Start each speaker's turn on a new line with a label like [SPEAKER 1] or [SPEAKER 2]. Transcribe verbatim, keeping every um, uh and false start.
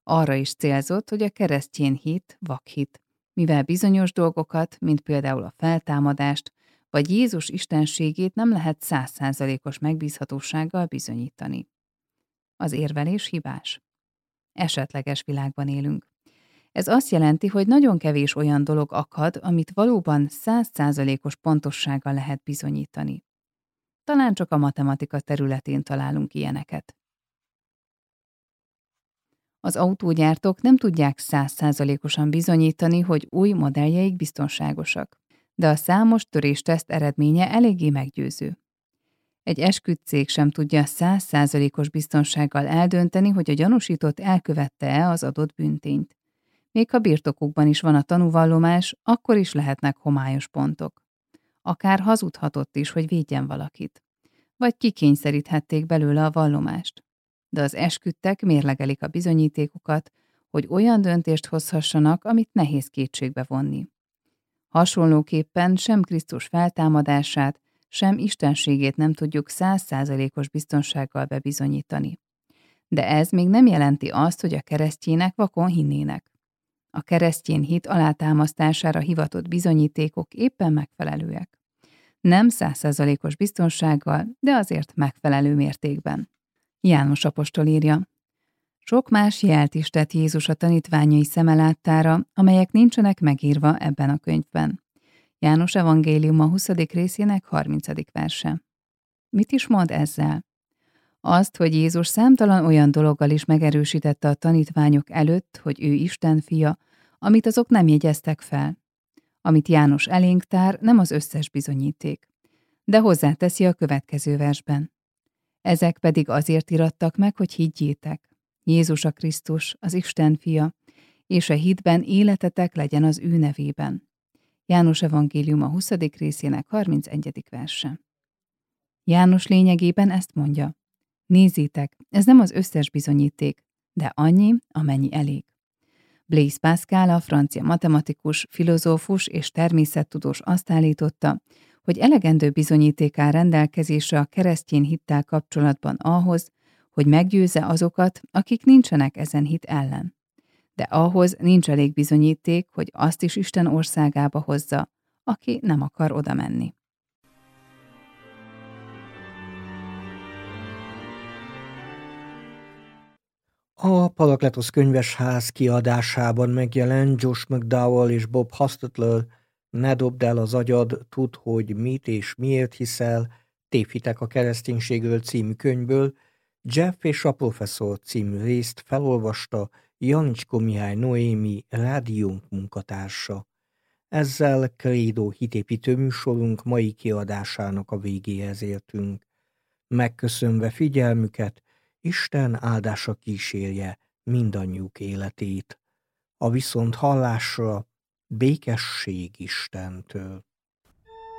[SPEAKER 1] Arra is célzott, hogy a keresztény hit vakhit, mivel bizonyos dolgokat, mint például a feltámadást, vagy Jézus istenségét nem lehet százszázalékos megbízhatósággal bizonyítani. Az érvelés hibás. Esetleges világban élünk. Ez azt jelenti, hogy nagyon kevés olyan dolog akad, amit valóban száz százalékos pontossággal lehet bizonyítani. Talán csak a matematika területén találunk ilyeneket. Az autógyártók nem tudják száz százalékosan bizonyítani, hogy új modelljeik biztonságosak, de a számos törésteszt eredménye eléggé meggyőző. Egy esküdt cég sem tudja száz százalékos biztonsággal eldönteni, hogy a gyanúsított elkövette-e az adott bűntényt. Még ha birtokukban is van a tanúvallomás, akkor is lehetnek homályos pontok. Akár hazudhatott is, hogy védjen valakit. Vagy kikényszeríthették belőle a vallomást. De az esküdtek mérlegelik a bizonyítékokat, hogy olyan döntést hozhassanak, amit nehéz kétségbe vonni. Hasonlóképpen sem Krisztus feltámadását, sem istenségét nem tudjuk száz százalékos biztonsággal bebizonyítani. De ez még nem jelenti azt, hogy a keresztjének vakon hinnének. A keresztény hit alátámasztására hivatott bizonyítékok éppen megfelelőek. Nem száz százalékos biztonsággal, de azért megfelelő mértékben. János apostol írja: sok más jelt is tett Jézus a tanítványai szeme láttára, amelyek nincsenek megírva ebben a könyvben. János evangéliuma huszadik részének harmincadik verse. Mit is mond ezzel? Azt, hogy Jézus számtalan olyan dologgal is megerősítette a tanítványok előtt, hogy ő Isten fia, amit azok nem jegyeztek fel. Amit János elénk tár, nem az összes bizonyíték, de hozzáteszi a következő versben. Ezek pedig azért irattak meg, hogy higgyétek. Jézus a Krisztus, az Isten fia, és a hitben életetek legyen az ő nevében. János evangéliuma huszadik részének harmincegyedik verse. János lényegében ezt mondja. Nézzétek, ez nem az összes bizonyíték, de annyi, amennyi elég. Blaise Pascal, a francia matematikus, filozófus és természettudós azt állította, hogy elegendő bizonyíték áll rendelkezésre a keresztény hittel kapcsolatban ahhoz, hogy meggyőzze azokat, akik nincsenek ezen hit ellen. De ahhoz nincs elég bizonyíték, hogy azt is Isten országába hozza, aki nem akar oda menni.
[SPEAKER 2] A Parakletosz könyvesház kiadásában megjelent Josh McDowell és Bob Hostetler Ne dobd el az agyad, tudd, hogy mit és miért hiszel, Tévhitek a kereszténységről című könyvből Jeff és a professzor című részt felolvasta Janicskó Mihály Noémi rádiónk munkatársa. Ezzel Credo hitépítő műsorunk mai kiadásának a végéhez értünk. Megköszönve figyelmüket, Isten áldása kísérje mindannyiuk életét. A viszont hallásra békesség Istentől.